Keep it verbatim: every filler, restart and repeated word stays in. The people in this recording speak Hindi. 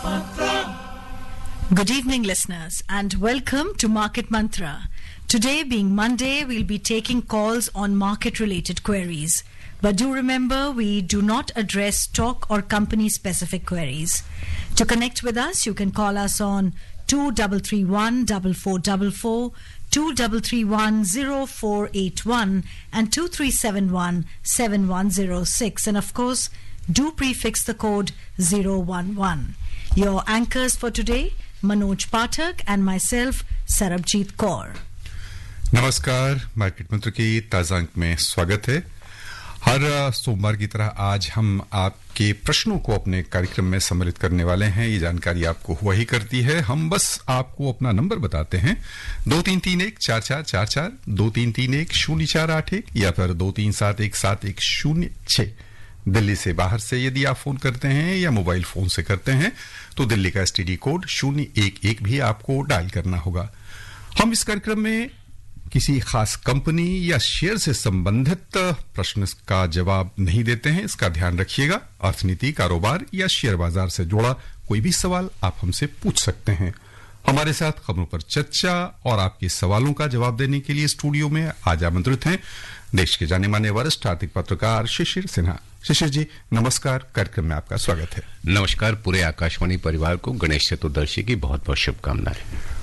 Good evening, listeners, and welcome to Market Mantra. Today, being Monday, we'll be taking calls on market-related queries. But do remember, we do not address stock or company-specific queries. To connect with us, you can call us on two three three one, four four four four, two three three one, zero four eight one and two three seven one, seven one zero six. And of course, do prefix the code zero one one. Your anchors for today, Manoj Pathak and myself, Sarabjit Kaur. नमस्कार, मार्केट मंत्र की ताजा अंक में स्वागत है। हर सोमवार की तरह आज हम आपके प्रश्नों को अपने कार्यक्रम में सम्मिलित करने वाले हैं। ये जानकारी आपको हुआ ही करती है। हम बस आपको अपना नंबर बताते हैं, दो तीन तीन एक चार चार चार चार, दो तीन तीन एक शून्य चार आठ एक या फिर दो तीन सात एक सात एक शून्य छह। दिल्ली से बाहर से यदि आप फोन करते हैं या मोबाइल फोन से करते हैं तो दिल्ली का एसटीडी कोड शून्य एक एक भी आपको डायल करना होगा। हम इस कार्यक्रम में किसी खास कंपनी या शेयर से संबंधित प्रश्न का जवाब नहीं देते हैं, इसका ध्यान रखिएगा। अर्थनीति, कारोबार या शेयर बाजार से जुड़ा कोई भी सवाल आप हमसे पूछ सकते हैं। हमारे साथ खबरों पर चर्चा और आपके सवालों का जवाब देने के लिए स्टूडियो में आज आमंत्रित हैं देश के जाने माने वरिष्ठ आर्थिक पत्रकार शिशिर सिन्हा। शिशिर जी, नमस्कार, कार्यक्रम में आपका स्वागत है। नमस्कार, पूरे आकाशवाणी परिवार को गणेश चतुर्दशी की बहुत बहुत शुभकामनाएं।